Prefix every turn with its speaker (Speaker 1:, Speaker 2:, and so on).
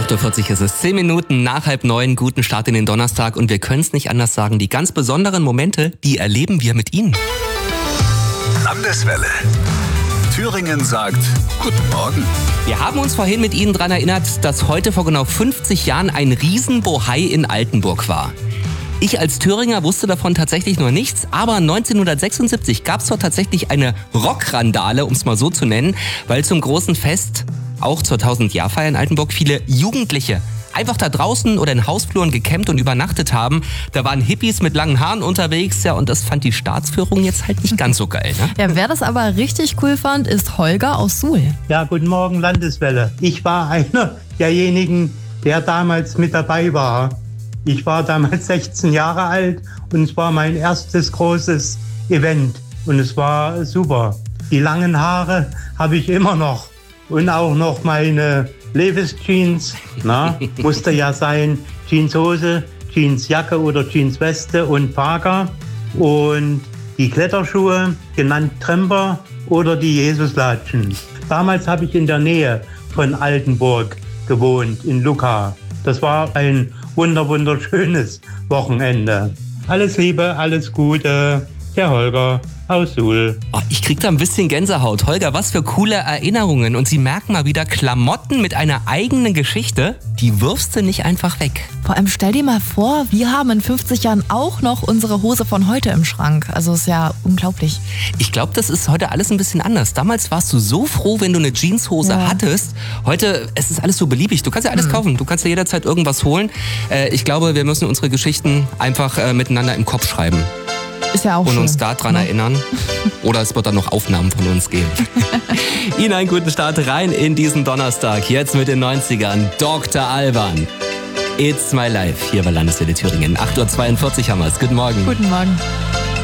Speaker 1: 8:40 Uhr ist es, 10 Minuten nach 8:30, guten Start in den Donnerstag und wir können es nicht anders sagen, die ganz besonderen Momente, die erleben wir mit Ihnen.
Speaker 2: Landeswelle. Thüringen sagt Guten Morgen.
Speaker 1: Wir haben uns vorhin mit Ihnen daran erinnert, dass heute vor genau 50 Jahren ein Riesenbohai in Altenburg war. Ich als Thüringer wusste davon tatsächlich noch nichts, aber 1976 gab es dort tatsächlich eine Rockrandale, um es mal so zu nennen, weil zum großen Fest, auch zur 1000-Jahr-Feier in Altenburg, viele Jugendliche einfach da draußen oder in Hausfluren gecampt und übernachtet haben. Da waren Hippies mit langen Haaren unterwegs, ja, und das fand die Staatsführung jetzt halt nicht ganz so geil, ne?
Speaker 3: Ja, wer das aber richtig cool fand, ist Holger aus Suhl.
Speaker 4: Ja, guten Morgen, Landeswelle. Ich war einer derjenigen, der damals mit dabei war. Ich war damals 16 Jahre alt und es war mein erstes großes Event und es war super. Die langen Haare habe ich immer noch und auch noch meine Levi's-Jeans, musste ja sein, Jeanshose, Jeansjacke oder Jeansweste und Parker und die Kletterschuhe, genannt Tremper oder die Jesuslatschen. Damals habe ich in der Nähe von Altenburg gewohnt, in Lucca. Das war ein wunderschönes Wochenende. Alles Liebe, alles Gute, der Holger aus Suhl.
Speaker 1: Oh, ich krieg da ein bisschen Gänsehaut. Holger, was für coole Erinnerungen. Und Sie merken mal wieder, Klamotten mit einer eigenen Geschichte, die wirfst du nicht einfach weg.
Speaker 3: Vor allem stell dir mal vor, wir haben in 50 Jahren auch noch unsere Hose von heute im Schrank. Also ist ja unglaublich.
Speaker 1: Ich glaube, das ist heute alles ein bisschen anders. Damals warst du so froh, wenn du eine Jeanshose hattest. Heute, es ist alles so beliebig. Du kannst ja alles kaufen. Du kannst ja jederzeit irgendwas holen. Ich glaube, wir müssen unsere Geschichten einfach miteinander im Kopf schreiben.
Speaker 3: Ist ja auch
Speaker 1: und
Speaker 3: schön,
Speaker 1: uns daran erinnern. Oder es wird dann noch Aufnahmen von uns geben. Ihnen einen guten Start rein in diesen Donnerstag. Jetzt mit den 90ern. Dr. Alban. It's my life. Hier bei Landeswelle Thüringen. 8:42 Uhr haben wir es. Guten Morgen.
Speaker 3: Guten Morgen.